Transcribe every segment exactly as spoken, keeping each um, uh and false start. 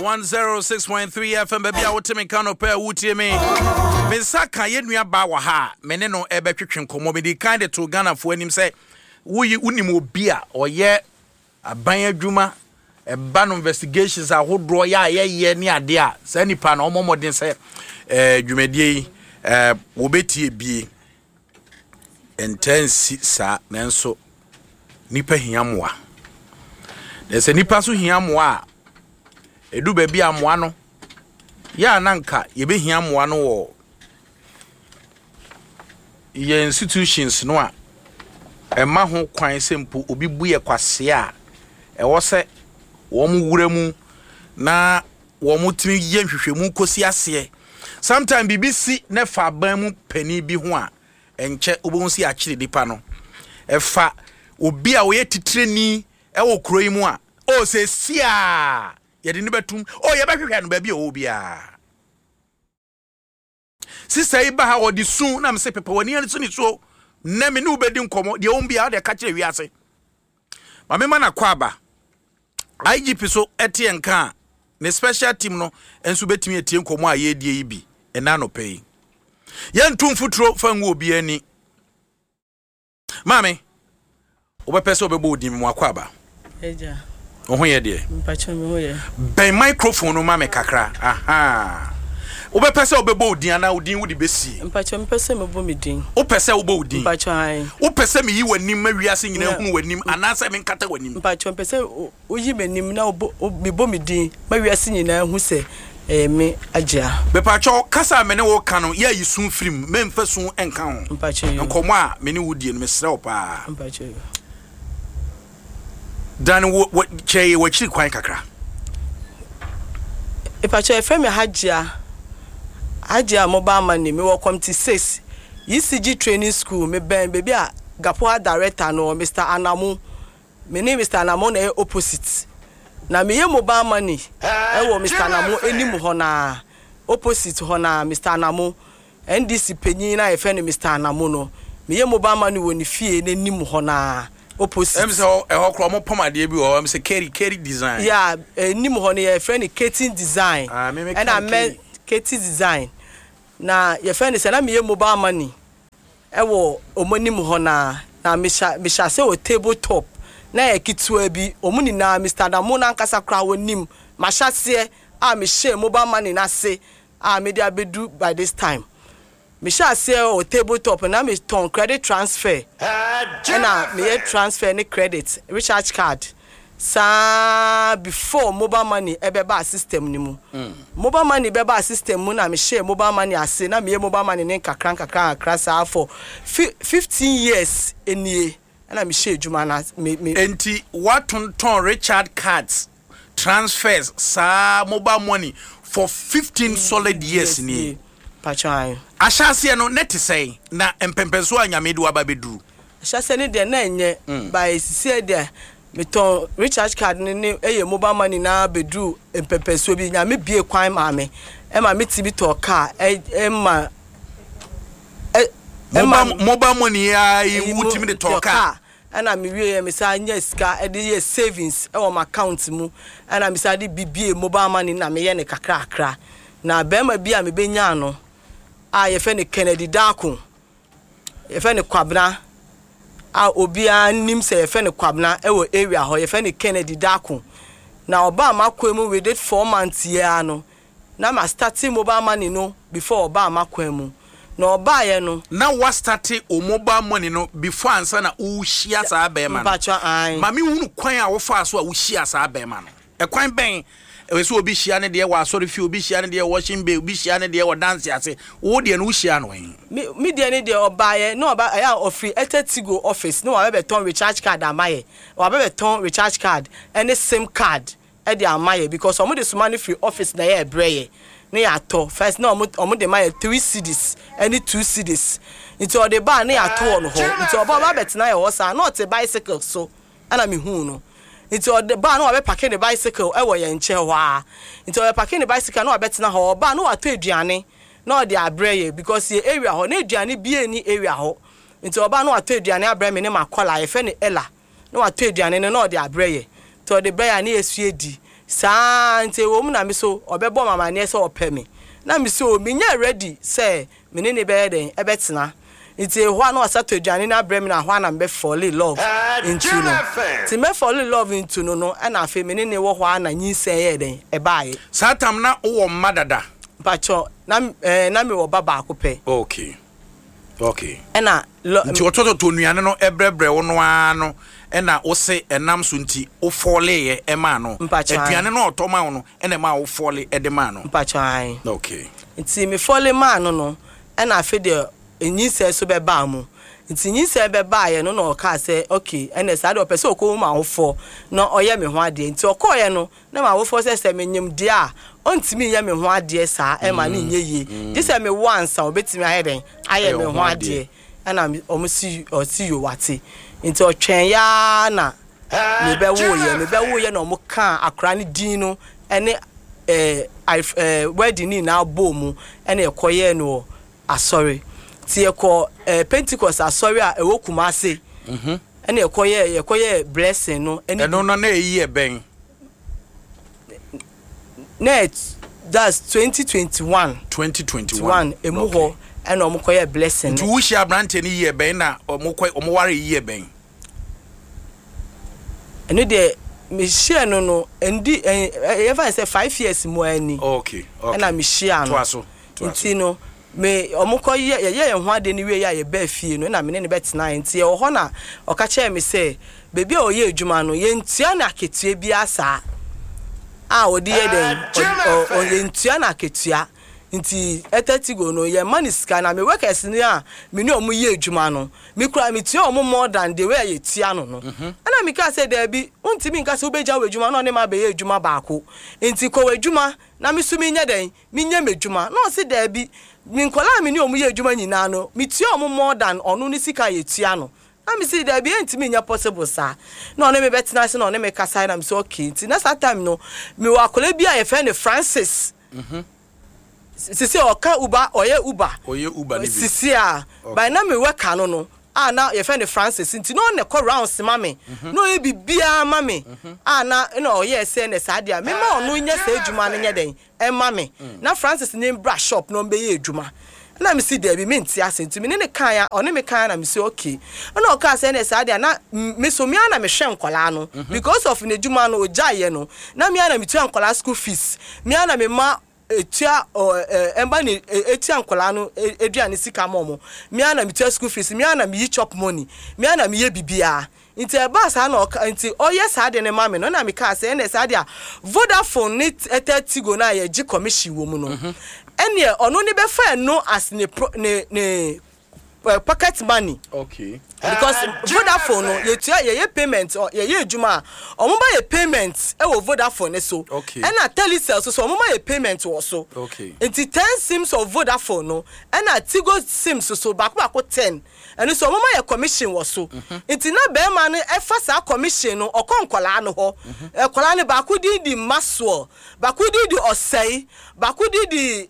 one oh six point three F M baby a wote me kan opa wutie me me saka ye nua ba wa ha me ne no ebe twetwe nkomo me di kind to Ghana fo anim say wuyi unim obi a oye aban adwuma eba no investigations ahodro ya ye ye ne ade a sa nipa na omomodin say eh dwumadie eh wo betie bie intense sa nanso nipa hiamoa de se nipa so hiamoa edu ba bi amoa no ya nanka ye be hiamoa no wo ye institutions no a ema ho kwan sempo obi bu ye kwase a e wo se wo mu wura mu na wo mu timi ye nhwehwemu kosi ase sometime B B C ne fa ban mu pani bi ho a enche obon si akire dipa no e fa obi a wo ye titreni e wo kuro yi mu a o se sia ye de ne betum o ye behwehwe no ba bi o bia sister iba ha odi sun na me se pepe woni ani so ni so na me ne ubedi nkomo de o bia de ka kire wi ase ma me ma na kwa ba I G P so eti enka ne special team no enso betimi etie nkomo a ye die yi bi ena no pay ye ntum futuro fangu obi ani mame obepese obebo odi mu akwa ba eja ohun ye de mpacho me ho ye ben microphone no mame kakra aha obepese obebo odi ana odi wudi besi mpacho mpese me bo me din opese obo odi mpacho han opese me yi wanim mawiase nyina hunu wanim anasa me nkata wanim mpacho mpese oyi menim na obo me bo me din mawiase nyina hu se eh me agya bepacho kasa me ne wo kanu ya yi sun film me mfa sun enka ho mpacho nkomo a me ne wudi no me sere opa mpacho dan wo cheye wo chiri kwan kakra mpacho e fe me hagya Ajia mobile money me wo committee six E C G training school me ben baby a Gapoa director no Mister Anamu me name Mister Anamu na opposite na me ye mobile money e wo Mister Anamu enim ho na opposite ho na Mister Anamu N D C penyin na e fe no Mister Anamu no me ye mobile money wo ni fie na nim ho na opposite em so e ho kro mo pomade bi wo em se carry carry design yeah enim ho na e fe no Kating design ah me me and I meant Kating design na ye friend say na me mobile money e wo omonim ho na na me sha me sha say o tabletop na e kitua bi omuni na Mister Adamu na nkasa kra wonim ma sha se a me share mobile money na se a me dia bedu by this time me sha say o tabletop na me ton credit transfer na me ye transfer ni credit recharge card sa before mobile money ebeba system ni mu mm. mobile money beba system mu na me share mobile money ase na me mobile money ne kakran kakran krasa for fifteen years enie na me share juma na me, me enti what on ton Richard cards transfers sa mobile money for fifteen mm. solid years yes, ni pachan ashase no net say na empempeso anyamedu ababeduru ashase ne de na enye mm. by sisi de meton recharge card ne eye mobile money na bedu empepeso bi nya me bie kwan ma me e ma me tibi to car e ma mobile mobile money ya wutimi de to car ana me wie me sa nya sika e de savings e wo my account mu ana me sa de bibie mobile money na me ye ne kakra akra na be ma bia me benya no a ye fe ne Kennedy Dako ye fe ne Kwabna a obia nim se ye fe ne Kwabna e wo area ho ye fe ne Kennedy Dako na oba makwemu we did four months year no na ma starting mobile money no before oba makwemu na oba ye no na wa starting o mobile money no before ansa na u hia sa ba ma no ma mi hunu kwan a wo fa so a u hia sa ba ma no e kwan ben e so obi hia ne de wa sorry fi obi hia ne de washing bay obi hia ne de wa dance ase wo de no hia no hen mi de ne de oba ye no oba ya ofri etetigo office no wa be ton recharge card amaye wa be ton recharge card any sim card e de amaye because omo de so money free office na ye breye na ya to first na omo omo de maye three cedis any two cedis into o de ba na ya to on ho into oba ba bet na ye ho sa not a bicycle so ana mi hu no into o de ba na wa be parking the bicycle e wo ye nche ho a into o parking the bicycle na wa bet na ho ba na wa to aduane na o de abreye because ye area ho na aduane bie ni area ho into oba na wa to aduane abreye me ne makola ye fe ne ella na wa to aduane na o de abreye to the bear na esu edi saa nti wo mu na me so obebo mama ne se opɛ me na me so me nya ready say me ne ne be den e betena nti ho ana wasato aduane na brɛ me na ho ana me fall in love into no nti me fall in love into no no na afi me ne ne wo ho ana nyinsen ye den e baaye satam na wo madada pacho na eh, na me wo baba akopɛ okay okay ena nti ototo nuane no ebrebre wo no ano ena wo se enam so nti wo fole ye ema no aduane no otoma wo no ena ma wo fole ede ma no pacho ai okay nti me fole ma no no ena afi de enyinse so be ba mu nti nyinse be ba ye no no ka se okay ena sa de opese okwo ma wo fo no oye me ho ade nti okoye no na ma wo fo se se menyim de a ontimi ye me ho ade sa e ma ne nyeye di se me once a obetimi ayeden aye me ho ade ana omusi osi yo wate nti otwen ya na me be wo ye me be wo ye na omo kan akra ne din no ene eh eh wedding ni na abomu ene ekoye no asori ti ekọ eh Pentecost asori a ewo Kumase mhm ene ekoye ekoye blessing no ene no no na eyi e ben net that's twenty twenty-one twenty twenty-one emu ho ena omokoye blessing no tu shi abrante ni ye ben na omokoy omoware ye ben ene de me share no no endi e fa say five years mo ani okay okay ena me share no to aso nti no me omokoye ye ye ho ade ni we ya ye ba fie no na me ne betena nti e ho na oka che me say bebi o ye adwuma no ye ntua na ketua bi asa ah odi ye den o ye ntua na ketua nti etati go no ye money scan na me workers ni a me ni omu ye adwuma no me kura me tua omu more than the way ye tua no no ana me ka say there bi unti mi nka say obeja we adwuma no ne ma be ye adwuma baako nti ko we adwuma na me su mi nya den me nya me adwuma no say there bi me nkola me ni omu ye adwuma nyina no me tua omu more than onu ni sika ye tua no na me see there be ntimi nya possible sa na one me betina se na one me kasa na me say okay nti na that time no me wa kola bi a ye friend Francis mhm sisi oka uba oye uba oye uba ni bi sisi a by na me work no no ah na ye friend Francis nti no ne ko rounds mame no ye bibia mame ah na no oye se ne sa dia me ma onu nya sa adwuma no nya den e mame na Francis ne bra shop no be ye adwuma na me see there be me ntia senti me ne kan ya one me kan na me say okay na o ka say na sa dia na me so me na me hwe nkola no because of ne dwuma no ojaye no na me na me tua nkola school fees me na me ma etia emba ni etia nkola no eduane sika momo me na me tua school fees me na me yi chop money me na me ye bibia nti e ba sa na nti oye sa de ne ma me no na me ka say na sa dia Vodafone ni thirty go na ye gi commission wo mu no ene ono ni be fa no as ne ne ne pocket money okay because Vodafone no ye tua ye ye payment ye ye adwuma omo ba ye payment e wo Vodafone so ena Telecel so omo ba ye payment wo so okay nti ten sims of Vodafone no ena Tigo sims so bako bako ten eno so omo ba ye commission wo so nti na be ma no e fa sa commission no okonkola no ho e kola ne bako di di maso bako di di osei bako di di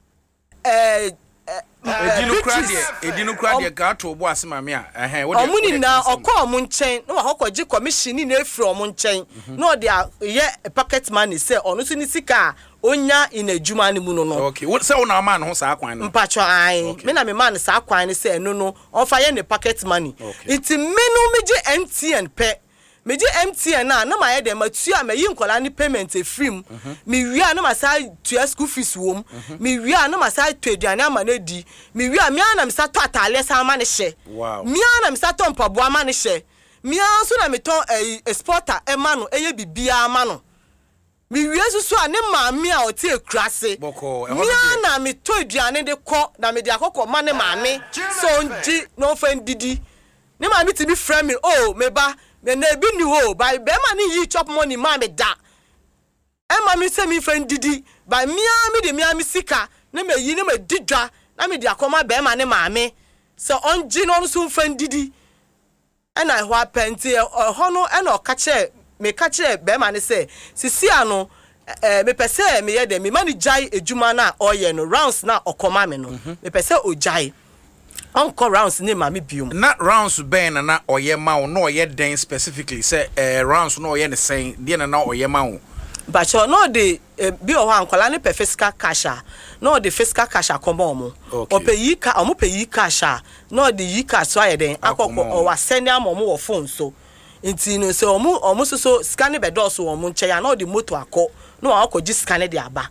eh edinu krade edinu krade ka to bo asema me a eh wo de omuni na okọ omu nchen na wa hokoji commission ni na efiri omu nchen na o de ye pocket money say onu so ni sika onya inadwuma ni mu no no okay what say una man ho sa akwan no mpacho ai me na me man sa akwan ni say no no on fa ye ne pocket money it menu meje M T N pe meje M T N na na ma ye de ma tua ma yi nkola ni payment e free mu me wia na ma sa tua school fees wo mu me wia na ma sa tua aduane ama na di me wia me na me sa to atale sa ama ne hye wow me na me sa to mpabo ama ne hye me so na me ton e sporter e ma no eye bibia ama no me wia susu a ne ma me a o te ekurase me na me to aduane de kọ na me de akọkọ ma ne ma me so nji no fa ndidi ne ma me ti bi frame me oh me ba me na bi ni ho by be ma ni yi chop money ma me da e ma mi se mi friend didi by me mi de me mi sika na me yi na me didwa na me de akoma be ma ne ma me so onji no so friend didi e na ho apenti ho no e na ka che me ka che be ma ne se sisi ano eh me pese me ye de me ma ni jai ejuma na oye no rounds na okoma me no me pese o jai Uncle rounds ni mami bium na rounds ben na oye ma no oye den specifically say eh rounds no oye ne sen de na na oye ma wo but you no the bi o ho ankola ne pe fiscal cash no the fiscal cash akomo omo o pe yi ka omo pe yi cash no the yi cash so ayeden akoko o wa send am omo wo phone so nti no so omo omo so so scan be do so omo nche ya no the motor akọ no akoji scan de aba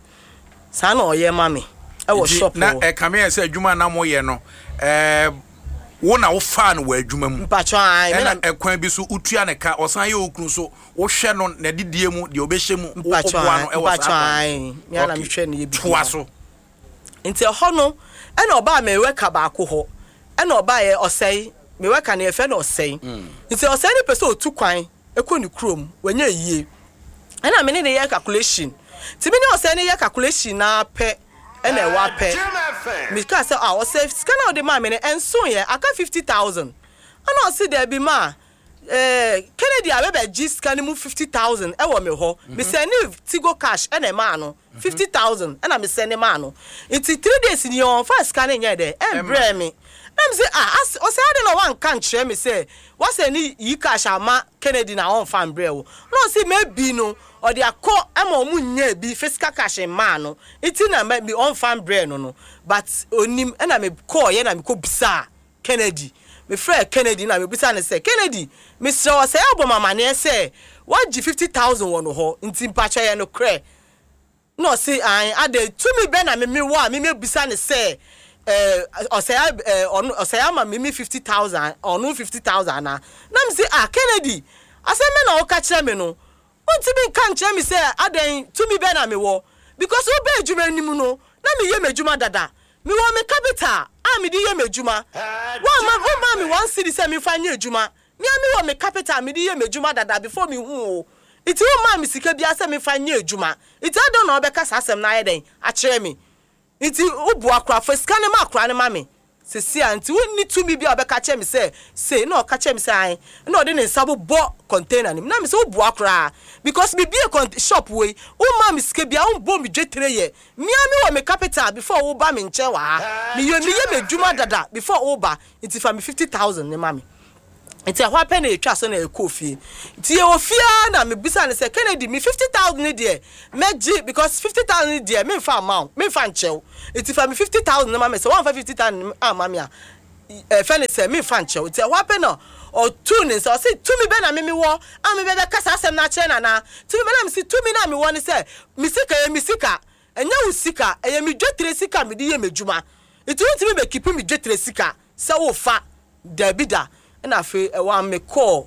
sa na oye mami e wo shop na e kame say adwuma na mo ye no eh wo na wo fa no wa adwuma mu mpacho an na ekwan bi so utua ne ka osan ye okunu so wo hwe no na didie mu de obehye mu wo mpacho no e wo sa mpacho an ya na me hwe no ye bi toa so nti ho no e na oba me weka ba ko ho e na oba ye osei me weka na efe na osei nti osei ni pese otu kwan ekoni krom wanya yie e na me ne ye calculation ti me ne osei ne ye calculation na pe e na e wa pe me ka say ah osei scan out the man me enso ye aka fifty thousand ana osi there be ma eh Kennedy abebe G scan mu fifty thousand e wo me ho me send Tigo cash e na ma no fifty thousand e na me send ma no it's three days ni on first scan nya there e bre me am say ah o say ade no wan kan kire me say what say ni yi cash ama Kennedy na on fan bre wo no say maybe no or they akọ ama omu nya bi fiscal cash ma no iti na me on fan bre no no but onim e na me call ye na me ko bisa Kennedy me friend Kennedy na me bisa ne say Kennedy me say o say album amane say what g fifty thousand won ho nti mpacha ye no kre no say an ade to me be na me me wo me me bisa ne say eh o say eh o say ama me me fifty thousand or no fifty thousand na na me say ah Kennedy ase me na o ka kire me no unti me kan kire me say ade to me be na me wo because o be adwuma nim no na me ye madwuma dada me wo me capital a me di ye madwuma wa ma wo ma me one city say me fa nya adwuma me me wo me capital me di ye madwuma dada before me hu iti wo ma me sika bia say me fa nya adwuma iti ado na obeka sasem na ye den a kire me iti ubu akra fa sika ne ma akra ne ma me se si anti woni to me bia obeka kire me say say na o ka kire me say na o de ne sabo bo container ni na me say ubu akra because me be a shop way o ma me sika bia o bo me dwetre ye me me wo me capital before wo ba me nche wa me ye me ye madwuma dada before wo ba iti fa me fifty thousand ne ma me iti ahwa pe na etwa so na ekofie iti ye ofia na me bisa ne say Kennedy me fifty thousand there meji because fifty thousand there me fa amount me fa nchew iti fa me fifty thousand na ma me say one hundred fifty thousand ah ma me a eh fa ne say me fa nchew iti ahwa pe na or two ne so say two me be na me me wo am me be kasa asem na che na na two me na me say two me na me wo ne say me sika ye me sika enya wo sika eye me dwetre sika me di ye madwuma iti wonti me be keep me dwetre sika say wo fa dabida na afi e wa me call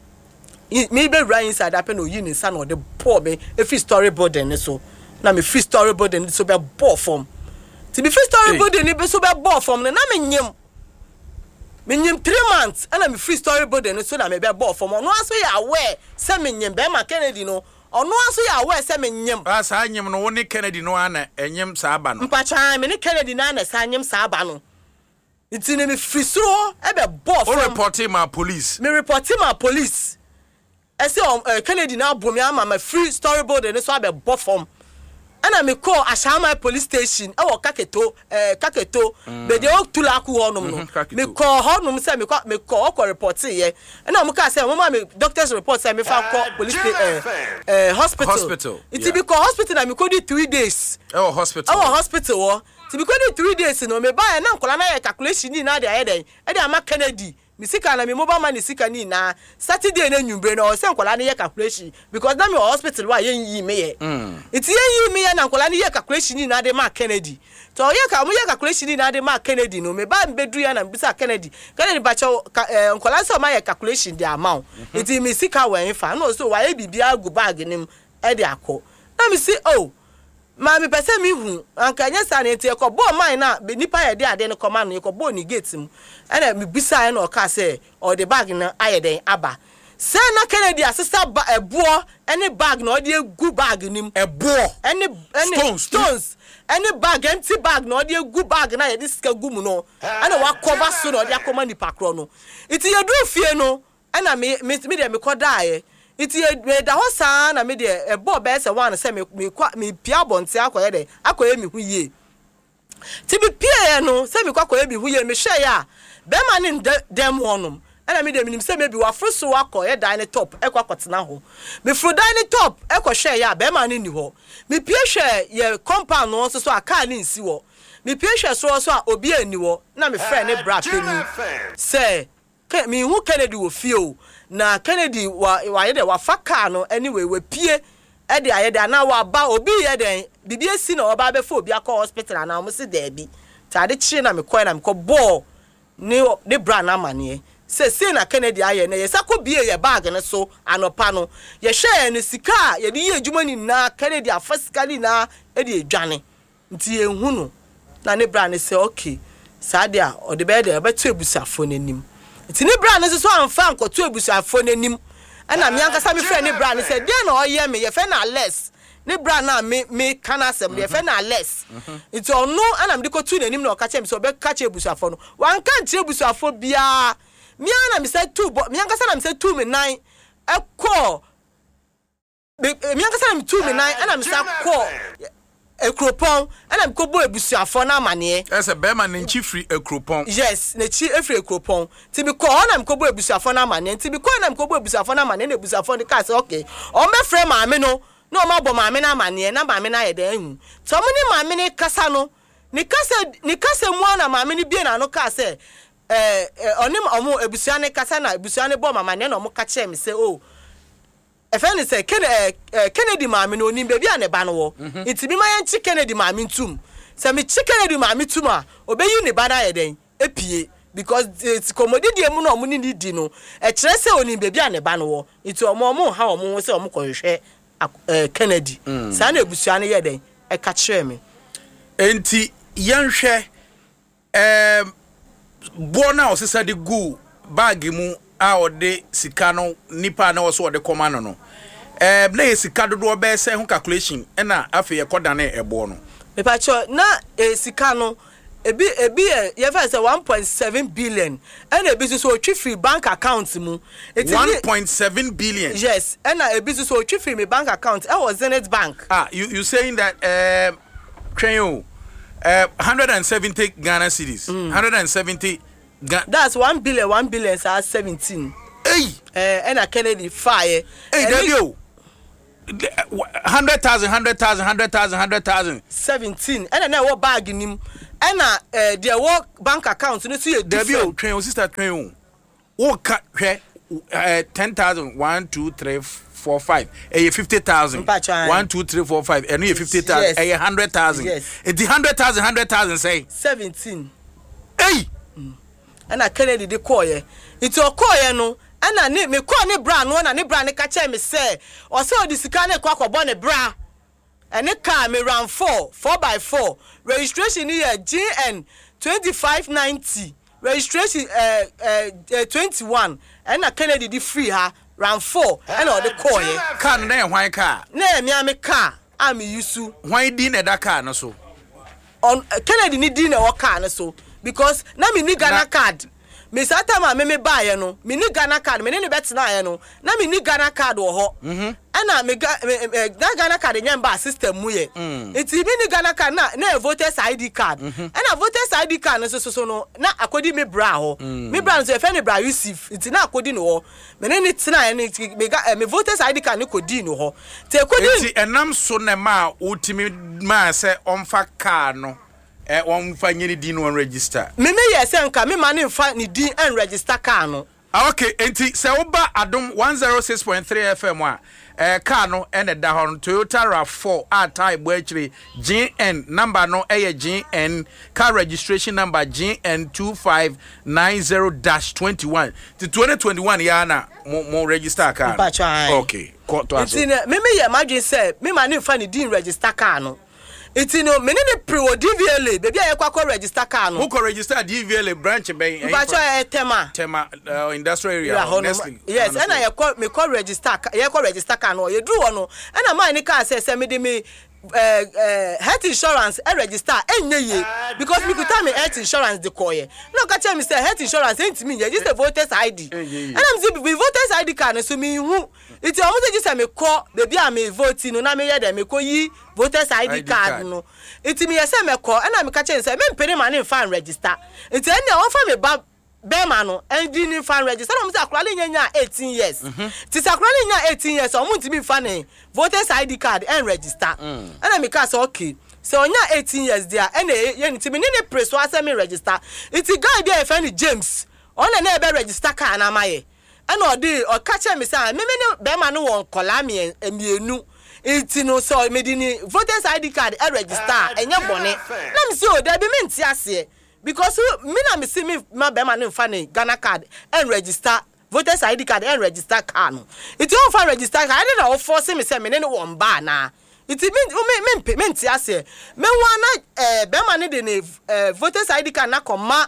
me be right inside happen o yin nsa na the poor me e free storyboard en so na me free storyboard en so be ball form ti be free storyboard en be so be ball form na me nyem me nyem three months and me free storyboard en so na me be ball form no aso ya aware say me nyem be ma Kennedy no ono aso ya aware say me nyem ah sa nyem no woni Kennedy no ana enyem sa aba no mpacha me ne Kennedy na na sa nyem sa aba no iti ne me free so e be ball form o report my police me report my police I say um, uh, Kennedy na bomi ama my free storyboard and so I be ball form and I me call Ashama police station e wo Kaketo eh Kaketo be dey o tulaku honum no me call honum say me call me call ko report here and I mo ka say mama me doctor's report say me fa call police eh eh hospital hospital it be call hospital na me call it three days e wo hospital e wo hospital wo ti be call it three days no me buy na nkola na ye calculation ni na dey e dey e dey ama Kennedy mi sika na me mobile money sika ni na Saturday na nyumbre na o se nkola na ye calculation because na me hospital wa ye yi me ye it ye yi me ye na nkola na ye calculation ni na dey ma Kennedy to ye ka mo ye calculation ni na dey ma Kennedy no me ba mbedu ya na mbisa Kennedy Kennedy ba cho nkola so ma ye calculation the amount it me sika wa enfa no so wa ye bibia go bag nim e dey akọ na me say oh ma me pese mi hu anka nya sa na enti e ko bo man na be nipa ye de ade no command no e ko bo ni gate mu ena me bisa na o ka say o the bag na ayeden aba say na Kennedy asesa ba ebo any bag na o de gu bag nim ebo any any stones stones any bag empty bag na o de gu bag na ye de sika gu mu no ena wa cover so na o de akoma nipa kro no iti ye du fie no ena me me de me kodae iti me da ho saa na me de e bo be se wan se me me kwa me pia bonte akoye de akoye me hu yie ti bi pia no se me kwa akoye bi hu yie me hwe ya be ma ne dem honum ana me de minim say maybe wa fro so akọ ye dan ne top e kwa kwatena ho me fro dan ne top e kwa hwe ya be ma ne ni ho me pie hwe ye compound no so so aka ne nsi wo me pie hwe so so a obi ani wo na me frɛ ne bra peni say ke me hu Kennedy wo fie o na Kennedy wa wa ye de wa fa car no anyway we pie e de aye de na wa ba obi ye den bibi esi na oba be fa obi akọ hospital na mo se da bi tade chi na me kɔ na me kɔ ball ne ne bra na mane se se na Kennedy aye na ye sako bie ye bag ne so anopa no ye hwe ne sika ye de ye adwuma ni na Kennedy afasikali na e de adwane nti ye hu no na ne bra ne se okay saade a o de be de be to ebusafo nanim nti ne bra ne so amfa ankoto ebusafo nanim ana me ankasa me frɛ ne bra ne se de na oye me ye fe na less ne bra na me me kana asem ye fe na less nti ono ana me de kotu nanim na o ka che me so be ka che ebusafo no wan ka che ebusafo bia me ana me say two me ankasa na me say two me nine e call me ankasa na me two me nine ana me say call ekropon ana me ko bo ebusuafo na amane e se be ma ne nchi free ekropon yes ne chi efri ekropon ti bi ko na me ko bo ebusuafo na amane ti bi ko na me ko bo ebusuafo na amane na ebusuafo de ka say okay o me frɛ maame no no ma bo maame na amane na maame na ye dan hu to mo ni maame ni kasa no ni kasa ni kasa mu na maame ni bie na no ka say eh onim omo ebusua ne kasa na ebusua ne bo mama ne na omo ka che me say oh efeni say Kennedy maame no onim bia ne ba no wo iti bi ma yan chi Kennedy maame ntum say me chi Kennedy maame tum a obeyi ne ba na ye den epie because it's commodity mu no omo ni di no e kire say onim bia ne ba no wo iti omo omo ha omo say omo ko hwehwe Kennedy sa na ebusua ne ye den e ka kire me enti yan hwe eh bona osesa de gu bag mu a ode sika no nipa na wo de komano no eh na sika dodo be se ho calculation e na afi ye koda na ebo no me pa cho na e sika no ebi ebi ye fa say one point seven billion and ebi so twi free bank account mu one point seven billion yes and na ebi so twi free me bank account e was Zenith Bank ah you you saying that uh train uh one hundred seventy Ghana cedis mm. one hundred seventy Ga- that's one billion one billion so seventeen hey eh and a Kennedy fire hey there you one hundred thousand one hundred thousand one hundred thousand one hundred thousand seventeen and na wo bag nim and na eh there wo bank account no so you there you train sister train wo ka hwe uh, ten thousand one two three four five eh fifty thousand one two three four five and you fifty thousand eh one hundred thousand yes it's one hundred thousand one hundred thousand say seventeen hey ana Kennedy de koye iti okoye no ana ne me ko ne bra no na ne bra ne ka che me se o se odi sika ne kwa kwabo ne bra ene car me ran four four by four registration here G N twenty-five ninety registration uh, uh, twenty-one ana Kennedy di free ha ran four ana o de koye car na e hwan car na me am car am yusu hwan di na da car no so on uh, Kennedy ni di na o car no so because na me ni Ghana card me sata ma me me buy no me ni Ghana card me ni bet na ye no na me ni Ghana card wo ho mhm ana me Ghana card nyam ba system mu ye iti me ni Ghana card na na voters I D card ana voters I D card no so so no na akodi me bra ho me bra no so e fe ni bra Yusuf iti na akodi no ho me ni ni tina ye ni me me voters I D card ni kodi no ho te kodi iti enam so na ma utimi ma se omfa card no eh on fa nyini din on register me me yes enka me man fa ni din and register car no ah okay enti se wo ba adom one oh six point three F M a eh car no e na da hon Toyota RAV four a type bo akire G N number no e G N car registration number G N two five nine zero dash twenty-one to twenty twenty-one ya na mo register car okay ko to aso enti me me ye madwen say me man fa ni din register car no iti no me ne pre o D V L A baby aye kwa register car no who ko register D V L A branch ben ba cho e tema tema uh, industrial area honestly yes and I call me call register ye call register car no ye do no and na man ni car say say me de me uh, uh, health insurance e register enye ye because me could tell me health insurance de koye no ka tell me say health insurance ain't me just a voters I D and I'm say we voters I D card so me hu it almost just say me call baby am me vote no na me ye dem me ko yi voters I D card no it me say me call and I me ka tell say me pere man in fan register it any o fa me ba bema no and didn't fan register no say akwala nya eighteen years ti say akwala nya eighteen years o mu ntimi fa ne voters I D card and register and me ka say okay so onya eighteen years there and ye ntimi ni ne press wa say me register it guy there fa ni James on na e be register car na maye and o dey o ka che me say me me ne bema no won kola me emienu iti no so me di ni voters I D card and register enye bone na me say o dey be me nti ase because me na me see me ma be ma no fa ne Ghana card and register voters I D card and register car no it won fa register car I dey na force me say me ne won ba na it me me me me nti ase me wan na eh be ma ne de ne voters I D card na koma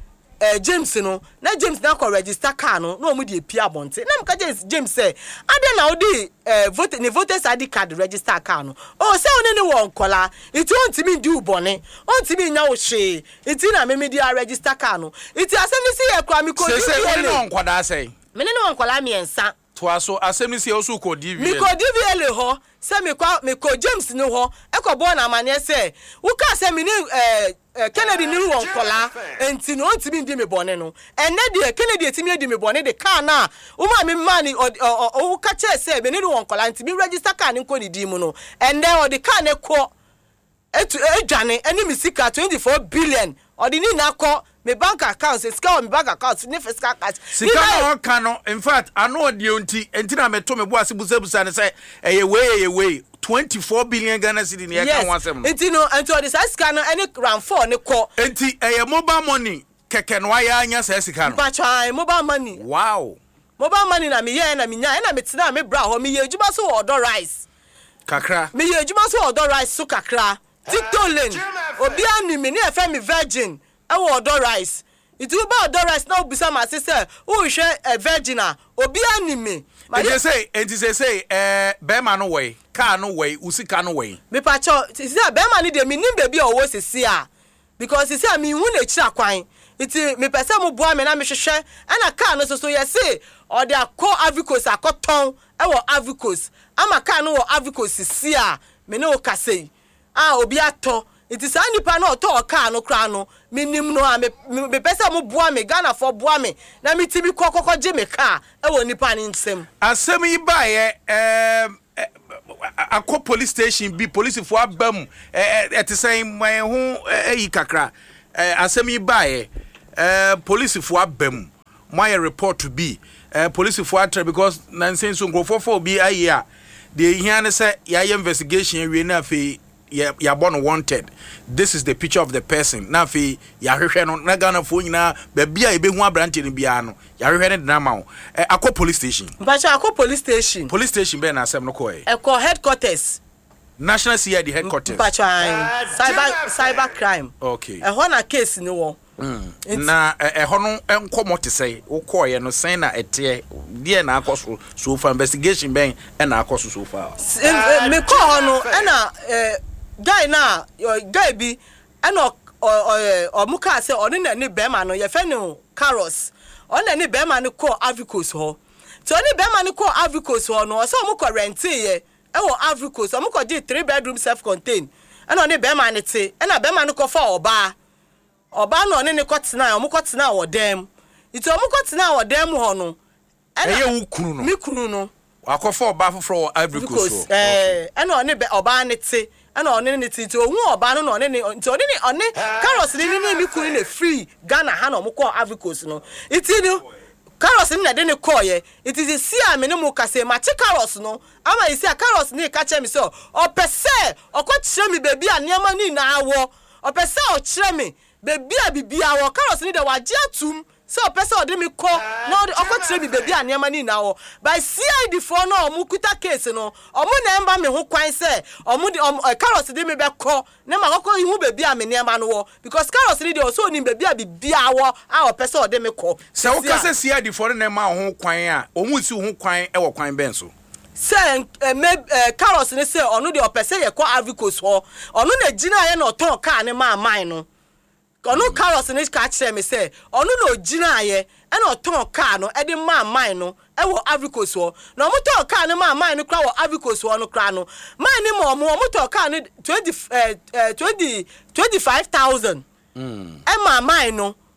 eh James no na James na ko register car no no mu de pia bonte na me ka James say ade na odi eh vote ne voters I D card register car no oh say oni ne won kola it won timi do bone on timi nya wo hwe it na me media register car no it asem ni see e kwa mi ko say say oni ne won koda say me ne won kola mi ensa to aso asem ni see o so ko D V L mi ko D V L ho say me kwa me ko James no ho e ko bo na amane say wo ka say me ni eh Kennedy ni won kola enti no ntimi ndi me bone no enne de Kennedy etimi edi me bone de car na wo ma me ma ni o ka che say me ni won kola ntimi register car ni ko ni di mu no enne o de car ne ko etu edwane eni mi sika twenty-four billion o de ni na ko me bank account sika me bank account ni fiscal cash sika no kan no in fact ano de onti enti na me to me bo ase busabusa ne say eye we eye we twenty-four billion Ghana cedi ne kan wasem enti no enti o de sika no eni round four ne ko enti eye mobile money keke no aya anya sa sika no patwa mobile money wow mobile money na me ye na me nya na me tena me bra ho me ye adwuma so odo rice kakra me ye adwuma so odo rice so kakra TikTok lane obi ani me ne efe me virgin e wo odo rice itu ba odo rice na obisa ma se se wo hwe e virgin a obi ani me they say enti say say eh be ma no way car no way usika no way me pa cho say be ma ni de me nim baby o wo sesi a because say me hu na kira kwan iti me pese mo boa me na me hwehwe ana car no so so ye say o de akọ avicos akoton e wo avicos ama car no wo avicos si a me ne o kasei ah obi ato it is any pa no to car no kra no minim no me me pesa mo boa me Ghana for boa me na me tibi kokoko je me car e wo nipa ni nsem asem yi ba ye em akọ police station bi police fo abam eh etesen man ho eyi kakra asem yi ba ye eh police fo abam my report to be eh police fo atra because nansen so nkrofo fo bi ayi a de hia ne say ya investigation we na fe ya ya born wanted. This is the picture of the person na fe ya hwehwe no na Ghana fo nyina ba bia e be hu abrante ne bia no ya hwehwe ne na ma wo eh akọ police station but akọ police station police station be na asem no ko e eko headquarters National C I D headquarters but cyber cyber crime okay e ho na case ni wo na e ho no enkomo te sei wo ko ye no sen na ete die na akoso so far investigation ben e na akoso so far me ko ho no e na guy na guy bi e na o muka se oni na ni bema no ye fe no Carlos oni na ni bema no ko Avicos ho so oni bema no ko Avicos ho no so mu ko rent ye e wo Avicos o mu ko di three bedroom self contained e na oni bema ne te e na bema no ko fa oba oba no oni ne ko tena o mu ko tena wo dem ito o mu ko tena wo dem ho no e ye wo kunu no mi kunu no akofo oba foforo Avicos eh e na oni oba ne te ana one ne titi ohun oba no no ne nti one ne one Carlos ni ni mi kunu ne free Ghana ha no mo call Avicos no iti no Carlos ni na de ne call ye it is a see me no mo kase ma che Carlos no ama isi a Carlos ni ka che me so o pese o ko kire me baby a niam ni na awo o pese o kire me baby a bibia awo Carlos ni de waje atum so pese o de me call no o ko kire me baby a niam ni na awo by C I D for no o mu kuta case no o mu na emba me ho kwan se o mu Carlos de me be call na ma ko hu baby a me niam no wo because Carlos ni de o so ni baby a bibia awo a o pese o de me call se o kase C I D for na ma ho kwan a o mu si ho kwan e wo kwan ben so say me Carlos ni say onu de o pese ye call Avicos ho onu na gina ye na o ton car ni ma man no onu Carlos ni ka kire me say onu na ogina ye e na o ton car no e de ma man no e wo Avicos ho na o mo ton car ni ma man no kra wo Avicos ho no kra no man ni mo mo ton car ni twenty twenty twenty-five thousand mm e ma man no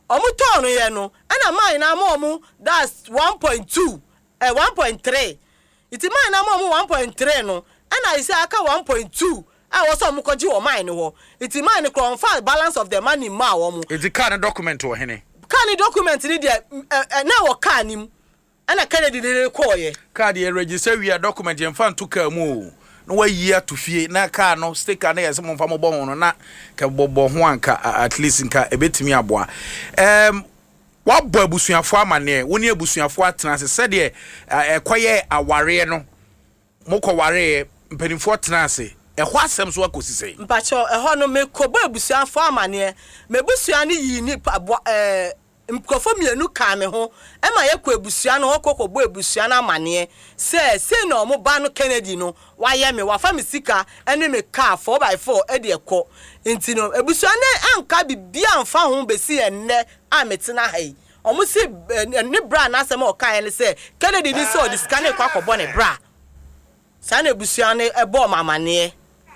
omu ton ye no na mine na ma omu that's one point two eh one point three iti mine na ma omu one point three no na isi aka one point two I was omu koji o mine ho iti mine confirm balance of the money ma omu iti kan document wo hene kan document ni de na wo kan nim ana Kennedy de ko ye card ye register we document ye fan to ka mu no wa yi atofie na car no sticker na ye se mo fa mo bo ho no na ka bobo ho anka at least nka ebetimi aboa em wa bo abusuafo amane woni abusuafo atena se se de ekoye aware no mo ko ware mpanimfo tena se ehwo asem so akosi sei mpacho ehwo no me ko bo abusuafo amane me busua ne yi ni eh mkofo mienu ka me ho e ma ye ko ebusua no kokko bo ebusua na amane se se na omo ba no Kennedy no wa ye me wa fa me sika ene me car four by four e de ekọ nti no ebusua ne anka bibia amfa ho besi enne ametena hai omo se ne bra na asem o kan ne se Kennedy ni se o disika ne kwa kobo ne bra sa na ebusua ne e bo mamane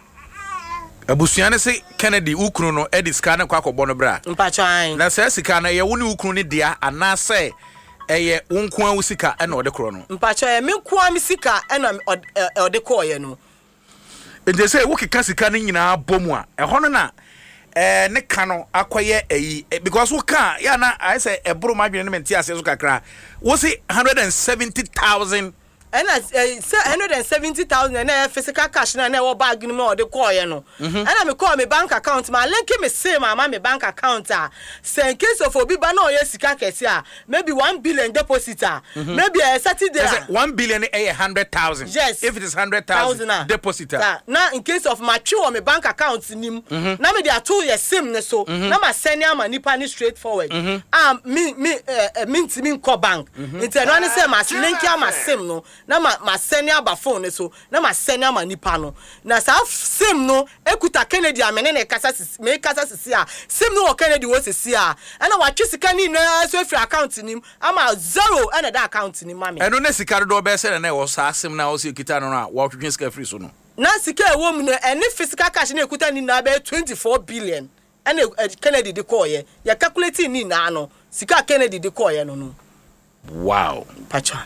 abusuane se Kennedy ukunu no edi sika na kwa kobo no bra mpachan na se sika na ye woni ukunu ne dia ana se eye wonko awu sika e na ode kro no mpachan e me ko am sika e na ode ko ye no ende se wo kika sika ne nyina bomu a e hono na eh ne ka no akoye eyi because wo ka ya na I say e bro madwene ne menti ase so kakra wo se one hundred seventy thousand and uh, one hundred seventy thousand na physical cash na na wo bag ni mo de call ye no and I me call me bank account ma link me say ma my bank account ah say in case of obi ba na o ye sika kese ah maybe one billion deposit ah maybe a Saturday one billion eh one hundred thousand yes if it is one hundred thousand deposit ah na in case of my true me bank account nim na me dey two year sim ne so na ma send am nipa ni straightforward ah me me me ntimi nko bank nti no ne say ma link am sim no na ma ma send aba phone so na ma send ama nipa no na sa sim no ekuta Kennedy amene ne kasa me kasa sisi a sim no Kennedy wo sisi a ana wa twisika ni na so free account nim ama zero ana da account nim ma me eno ne sika do be se na wo sa sim na wo se kita no na wo twetwe sika free so no na sika e wo mu no ene physical cash na ekuta ni na be twenty-four billion ana Kennedy de call ye ya calculate ni na no sika Kennedy de call ye no no wow pacha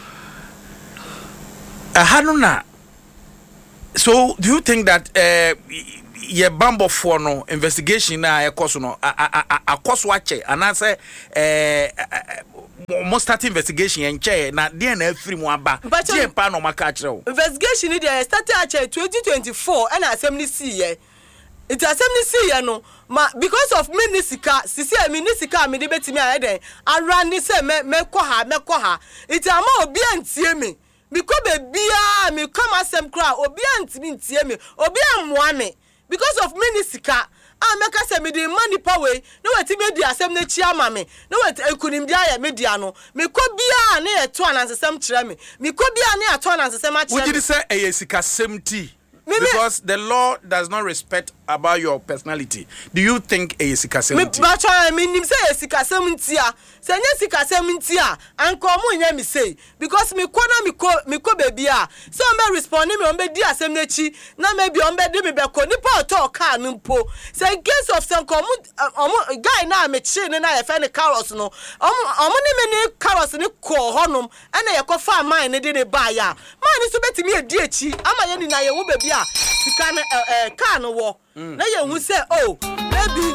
Uh, Hanuna, so do you think that uh, ye bambo for no investigation na e course no a a a course watch and answer uh most start investigation en che na dey na afiri mu aba dey pa no maka kire investigation dey start at twenty twenty-four and assembly see ye it assembly see ye no ma because of minisika sisi e minisika me dey betimi a den arande say me me ko ha me ko ha it ama obi antie me because bebia me come asem kra obi antimi ntie me obi ammoa me because of minisika ah make say me dey money power no weti me di asem na chi ama me no weti ekunim dia ya media no me ko bia na eto anansesem kire me me ko bia na eto anansesem a kire me. Would you say e sika seventy because the law does not respect about your personality? Do you think e sika seventy? Me ba try me nim say e sika seventy a say nya sika seventy a anko mo nya me say because me ko na me ko me ko baby a so me respond me on be di asem na chi na me bi on be de me be ko nipa to car no mpo say in case of some kom guy na me chi ne na ye fa ne carrots no omo ne me ne carrots ne ko honum ana ye ko fa man ne de ne ba ya man so betimi e di echi ama ye ni na ye wo baby a sika na eh car no wo na ye hu say oh maybe